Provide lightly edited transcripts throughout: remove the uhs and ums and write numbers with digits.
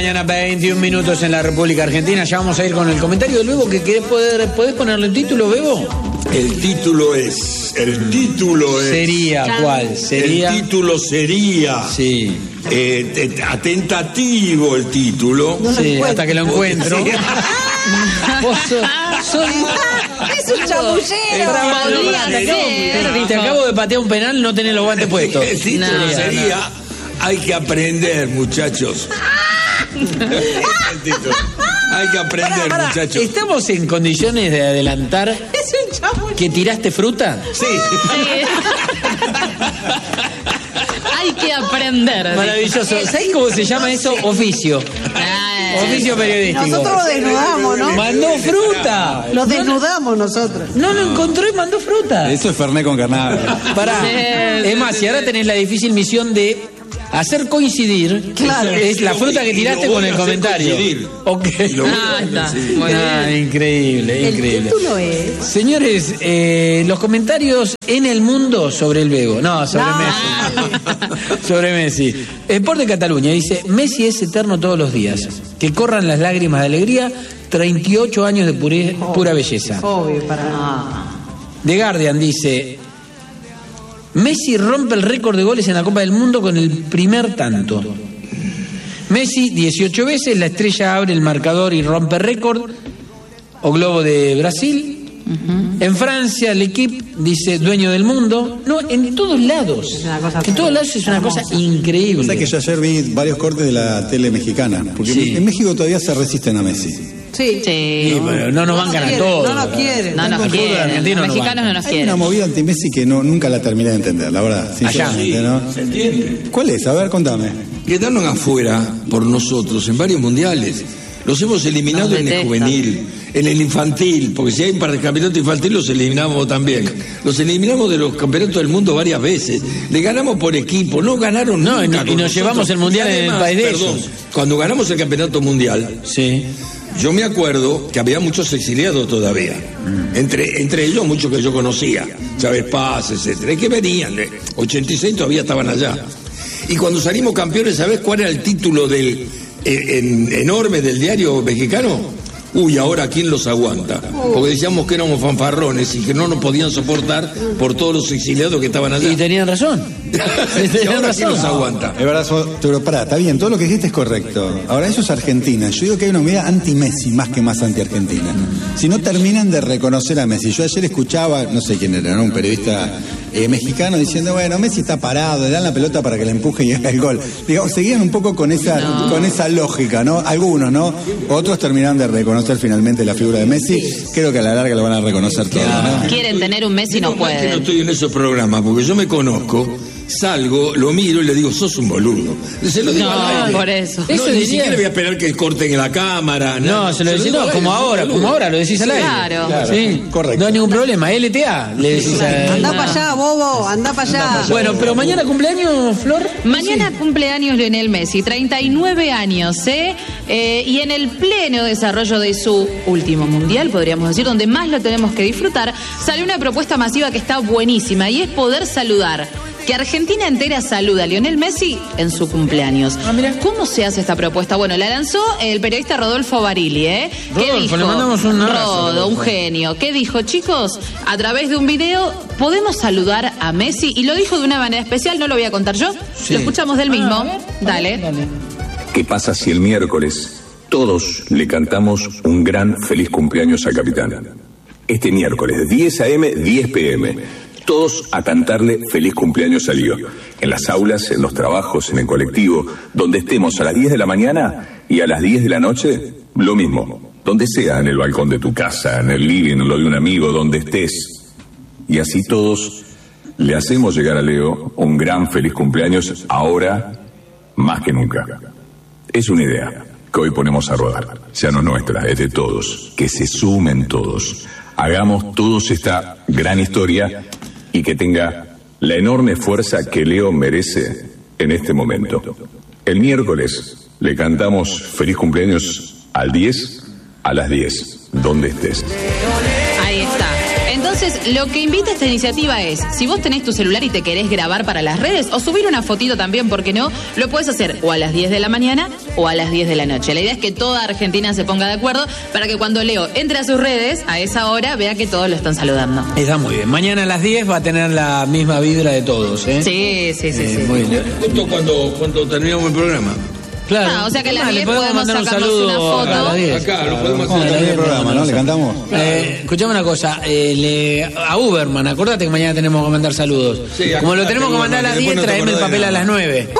mañana, 21 minutos en la República Argentina. Ya vamos a ir con el comentario de Bebo. ¿Podés ponerle el título, Bebo? El título sería, ¿cuál? Sería. El título sería. Sí. Atentativo el título. No sí, hasta que lo encuentro. Sí. Vos sos es un chamullero. Te acabo de patear un penal, no tenés los guantes puestos. El título sería. Hay que aprender, muchachos. Hay que aprender, muchachos. ¿Estamos en condiciones de adelantar que tiraste fruta? Sí. Hay que aprender. Maravilloso. ¿Sabés cómo se llama eso? Oficio. Oficio periodístico. Nosotros lo desnudamos, ¿no? Mandó fruta. Lo desnudamos nosotros. No lo encontró y mandó fruta. Eso es Fernet con carnaval. Pará. Es más, si ahora tenés la difícil misión de hacer coincidir, claro, es la fruta que tiraste con el comentario. Okay. Increíble. El título es. Señores, los comentarios en el mundo sobre el Bebo. No, sobre Messi. Sobre Messi. Sport de Cataluña dice: Messi es eterno todos los días. Que corran las lágrimas de alegría. 38 años de pura belleza. Obvio, para nada. The Guardian dice: Messi rompe el récord de goles en la Copa del Mundo con el primer tanto. Messi 18 veces, la estrella abre el marcador y rompe récord. O Globo de Brasil. En Francia, l'Equipe dice: dueño del mundo. No, en todos lados. En todos lados es una cosa increíble. O sea que yo ayer vi varios cortes de la tele mexicana. Porque en México todavía se resisten a Messi. Sí. Sí, pero no nos bancan a todos. No nos quieren. No nos quieren. Los mexicanos no nos quieren. Hay una movida anti-Messi que nunca la terminé de entender, la verdad. Sinceramente, ¿no? ¿Se entiende? ¿Cuál es? A ver, contame. Quedaron afuera por nosotros en varios mundiales. Los hemos eliminado en el juvenil, en el infantil, porque si hay para el campeonato infantil los eliminamos también. Los eliminamos de los campeonatos del mundo varias veces. Le ganamos por equipo, no ganaron nunca. Y nos llevamos el mundial en el país de ellos. Cuando ganamos el campeonato mundial, sí. Yo me acuerdo que había muchos exiliados todavía. Entre ellos muchos que yo conocía, Chávez Paz, etcétera, y que venían, 86 todavía estaban allá. Y cuando salimos campeones, ¿sabés cuál era el título del enorme del diario mexicano? Uy, ahora ¿quién los aguanta? Porque decíamos que éramos fanfarrones y que no nos podían soportar por todos los exiliados que estaban allá. Y tenían razón. Y ahora ¿quién los aguanta? Es verdad, pero pará, está bien, todo lo que dijiste es correcto. Ahora eso es Argentina. Yo digo que hay una movida anti-Messi más que más anti-Argentina. Si no terminan de reconocer a Messi. Yo ayer escuchaba, no sé quién era, ¿no? Un periodista mexicano diciendo: bueno, Messi está parado, le dan la pelota para que le empuje y haga el gol. Digamos, seguían un poco con esa lógica, ¿no? Algunos, ¿no? Otros terminaron de reconocer finalmente la figura de Messi. Creo que a la larga lo van a reconocer todos, ¿no? Quieren tener un Messi, no pueden. Que no estoy en esos programas, porque yo me conozco, salgo, lo miro y le digo: sos un boludo. Se lo digo al aire. Por eso. No, ni siquiera voy a esperar que corten en la cámara. No, se lo decís, no, como ahora, lo decís al aire. Claro. Sí, correcto. No hay ningún problema, LTA, le decís a... Andá para allá, bobo, andá para allá. Bueno, pero mañana cumpleaños, Flor. Mañana cumpleaños Lionel Messi, 39 años, y en el pleno desarrollo de su último mundial, podríamos decir, donde más lo tenemos que disfrutar, salió una propuesta masiva que está buenísima, y es poder saludar. Que Argentina entera saluda a Lionel Messi en su cumpleaños. ¿Cómo se hace esta propuesta? Bueno, la lanzó el periodista Rodolfo Barili, ¿Qué dijo? Le mandamos un abrazo. Rodo, un genio. ¿Qué dijo, chicos? A través de un video podemos saludar a Messi, y lo dijo de una manera especial, no lo voy a contar yo. Sí. Lo escuchamos del mismo. Dale. ¿Qué pasa si el miércoles todos le cantamos un gran feliz cumpleaños al capitán? Este miércoles, 10 a.m., 10 p.m., todos a cantarle feliz cumpleaños a Lío. En las aulas, en los trabajos, en el colectivo, donde estemos a las 10 de la mañana y a las 10 de la noche, lo mismo. Donde sea, en el balcón de tu casa, en el living, en lo de un amigo, donde estés. Y así todos le hacemos llegar a Leo un gran feliz cumpleaños ahora más que nunca. Es una idea que hoy ponemos a rodar. Ya no nuestra, es de todos. Que se sumen todos. Hagamos todos esta gran historia y que tenga la enorme fuerza que Leo merece en este momento. El miércoles le cantamos feliz cumpleaños al 10 a las 10, donde estés. Ahí está. Entonces Entonces, lo que invita esta iniciativa es, si vos tenés tu celular y te querés grabar para las redes, o subir una fotito también, ¿por qué no? Lo puedes hacer o a las 10 de la mañana o a las 10 de la noche. La idea es que toda Argentina se ponga de acuerdo para que cuando Leo entre a sus redes, a esa hora, vea que todos lo están saludando. Está muy bien. Mañana a las 10 va a tener la misma vibra de todos, ¿eh? Sí. Muy bien. Justo cuando terminamos el programa. Claro. O sea que a las 10 le podemos mandar un sacarnos saludo una foto. a las 10. Acá lo podemos ¿Cómo hacer. termina el programa, no? ¿Le cantamos? Escuchame una cosa, a Uberman, acordate que mañana tenemos que mandar saludos. Sí, Como lo acordate, tenemos que mandar a las 10, Uberman, que después no te traeme el acordás papel de a las nada. 9.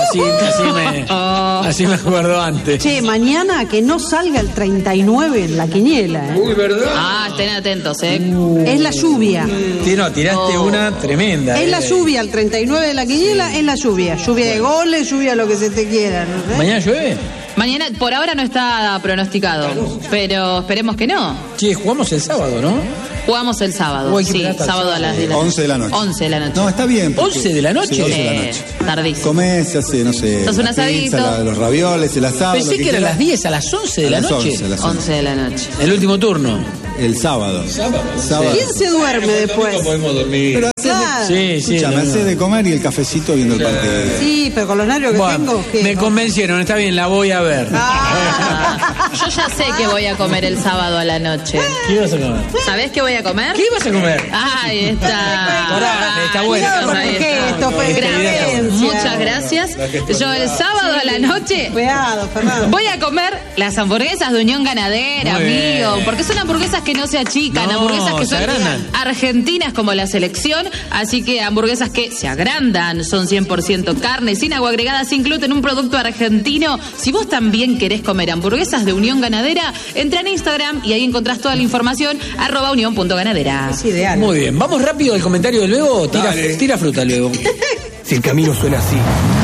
Así me acuerdo antes. Che, mañana que no salga el 39 en la quiniela, ¿eh? Uy, ¿verdad? Estén atentos, ¿eh? Es la lluvia. Sí, no, tiraste una tremenda. Es la lluvia, el 39 de la quiniela es la lluvia. Lluvia de goles, lluvia lo que se te quiera, ¿no sé? ¿Mañana llueve? Mañana, por ahora no está pronosticado, pero esperemos que no. Sí, jugamos el sábado, ¿no? Jugamos el sábado, Uy, qué sí, plata, sábado a las 10 de la noche. 11 de la noche. 11 de la noche. No, está bien. porque- 11 de la noche. Sí, 11 de la noche. Tardísimo. Comés, se hace, no sé, Sos un la asadito. pizza, los ravioles, el asado. Pensé lo que era a quieras. las 10, a las 11 de la A las noche. 11, a las 11. 11 de la noche. El último turno. El sábado. Sábado. ¿Quién se duerme después? No podemos dormir. Pero Claro. Sí, escúchame, haces de comer y el cafecito viendo el partido. Sí, pero con los nervios que Bueno, tengo, ¿qué? me convencieron, está bien, la voy a ver. Yo ya sé que voy a comer el sábado a la noche. ¿Qué ibas a comer? ¿Sabés qué voy a comer? ¿Qué ibas a comer? Ahí está. Pará, está bueno. Ahí Cuidado con el está. gesto, fue Gracias. evidencia. Muchas gracias. Yo el sábado a la noche Cuidado, Fernando. voy a comer las hamburguesas de Unión Ganadera, Muy bien. amigo. Porque son hamburguesas que no se achican, No, hamburguesas que se son agrandan. argentinas como la selección. Así que hamburguesas que se agrandan, son 100% carne, sin agua agregada, sin gluten, un producto argentino. Si vos también querés comer hamburguesas de Unión Ganadera, entra en Instagram y ahí encontrás toda la información, @unión.ganadera. Es ideal. Muy bien, vamos rápido al comentario del Bebo. Dale. Tira fruta, luego. Si el camino suena así,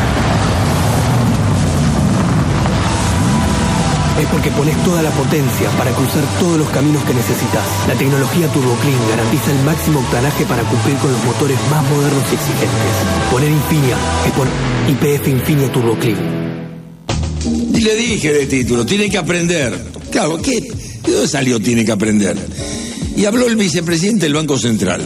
es porque pones toda la potencia para cruzar todos los caminos que necesitas. La tecnología Turbo Clean garantiza el máximo octanaje para cumplir con los motores más modernos y exigentes. Poner Infinia es poner YPF Infinia Turbo Clean. Y le dije de título, tiene que aprender. Claro, ¿qué? ¿De dónde salió tiene que aprender? Y habló el vicepresidente del Banco Central.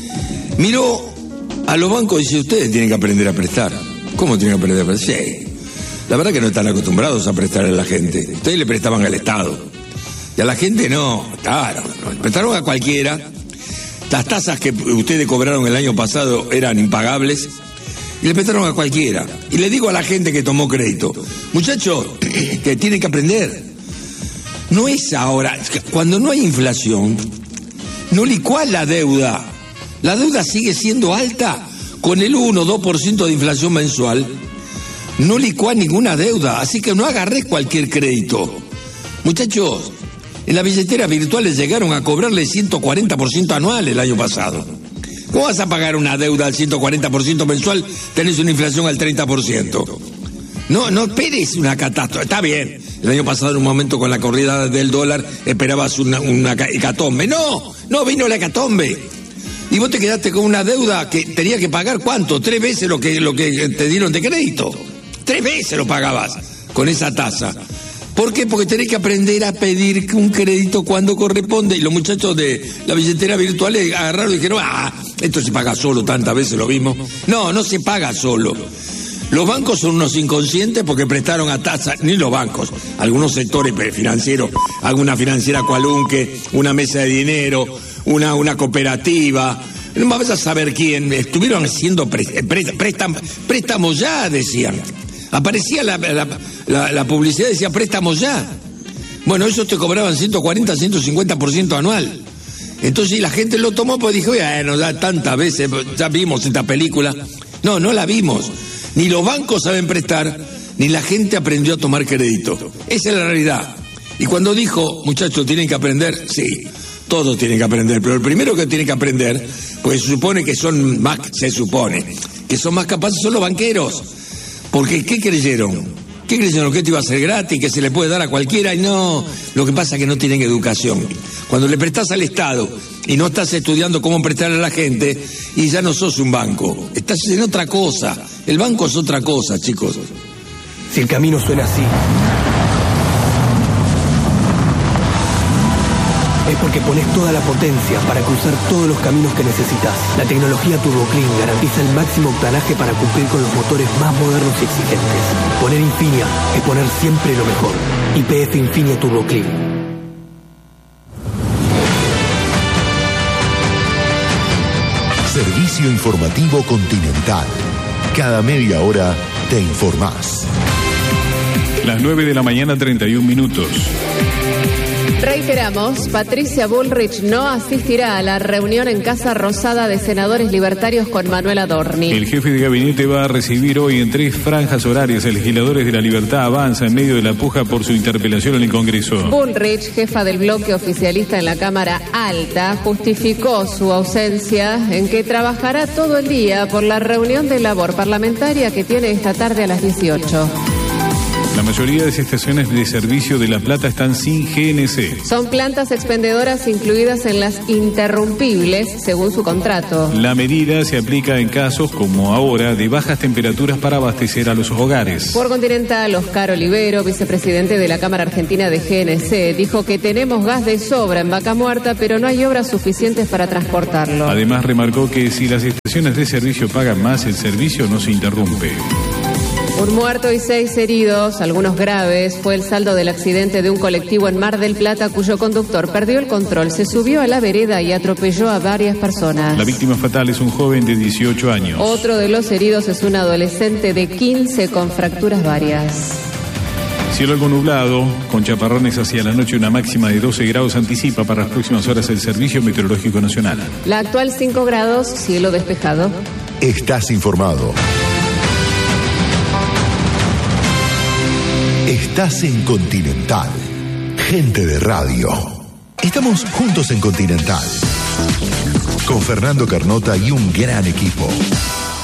Miró a los bancos y dice, ustedes tienen que aprender a prestar. ¿Cómo tienen que aprender a prestar? Sí. La verdad que no están acostumbrados a prestar a la gente. Ustedes le prestaban al Estado. Y a la gente no. Claro, no. Prestaron a cualquiera. Las tasas que ustedes cobraron el año pasado eran impagables. Y le prestaron a cualquiera. Y le digo a la gente que tomó crédito, muchachos, que tienen que aprender. No es ahora. Cuando no hay inflación, no licuás la deuda. La deuda sigue siendo alta. Con el 1-2% de inflación mensual, no licuás ninguna deuda. Así que no agarrés cualquier crédito. Muchachos, en las billeteras virtuales llegaron a cobrarle 140% anual el año pasado. ¿Cómo vas a pagar una deuda al 140% mensual? Tenés una inflación al 30%. No esperes una catástrofe. Está bien. El año pasado, en un momento con la corrida del dólar, esperabas una hecatombe. No vino la hecatombe. Y vos te quedaste con una deuda que tenía que pagar ¿cuánto? 3 veces lo que te dieron de crédito. 3 veces lo pagabas con esa tasa. ¿Por qué? Porque tenés que aprender a pedir un crédito cuando corresponde. Y los muchachos de la billetera virtual agarraron y dijeron, esto se paga solo, tantas veces lo vimos. No se paga solo. Los bancos son unos inconscientes porque prestaron a tasa, ni los bancos, algunos sectores financieros, alguna financiera cualunque, una mesa de dinero, una cooperativa, no vas a saber quién, estuvieron haciendo préstamos ya, decían. Aparecía la publicidad, decía préstamos ya. Bueno, esos te cobraban 140, 150% anual. Entonces la gente lo tomó pues dijo, bueno, ya tantas veces, ya vimos esta película. No la vimos. Ni los bancos saben prestar, ni la gente aprendió a tomar crédito. Esa es la realidad. Y cuando dijo, muchachos, tienen que aprender, sí, todos tienen que aprender, pero el primero que tienen que aprender, porque se supone que son más capaces son los banqueros. Porque, ¿qué creyeron? ¿Qué creyeron? ¿Que esto iba a ser gratis, que se le puede dar a cualquiera? Y no, lo que pasa es que no tienen educación. Cuando le prestás al Estado y no estás estudiando cómo prestar a la gente, y ya no sos un banco, estás en otra cosa. El banco es otra cosa, chicos. Si el camino suena así, es porque pones toda la potencia para cruzar todos los caminos que necesitas. La tecnología Turbo Clean garantiza el máximo octanaje para cumplir con los motores más modernos y exigentes. Poner Infinia es poner siempre lo mejor. YPF Infinia Turbo Clean. Servicio informativo Continental. Cada media hora te informás. Las 9 de la mañana, 31 minutos. Reiteramos, Patricia Bullrich no asistirá a la reunión en Casa Rosada de senadores libertarios con Manuel Adorni. El jefe de gabinete va a recibir hoy en 3 franjas horarias a legisladores de La Libertad Avanza en medio de la puja por su interpelación en el Congreso. Bullrich, jefa del bloque oficialista en la Cámara Alta, justificó su ausencia en que trabajará todo el día por la reunión de labor parlamentaria que tiene esta tarde a las 18. La mayoría de las estaciones de servicio de La Plata están sin GNC. Son plantas expendedoras incluidas en las interrumpibles, según su contrato. La medida se aplica en casos, como ahora, de bajas temperaturas para abastecer a los hogares. Por Continental, Oscar Olivero, vicepresidente de la Cámara Argentina de GNC, dijo que tenemos gas de sobra en Vaca Muerta, pero no hay obras suficientes para transportarlo. Además, remarcó que si las estaciones de servicio pagan más, el servicio no se interrumpe. Un muerto y 6 heridos, algunos graves, fue el saldo del accidente de un colectivo en Mar del Plata cuyo conductor perdió el control, se subió a la vereda y atropelló a varias personas. La víctima fatal es un joven de 18 años. Otro de los heridos es un adolescente de 15 con fracturas varias. Cielo algo nublado, con chaparrones hacia la noche, una máxima de 12 grados anticipa para las próximas horas el Servicio Meteorológico Nacional. La actual 5 grados, cielo despejado. Estás informado. Estás en Continental. Gente de radio. Estamos juntos en Continental. Con Fernando Carnota y un gran equipo.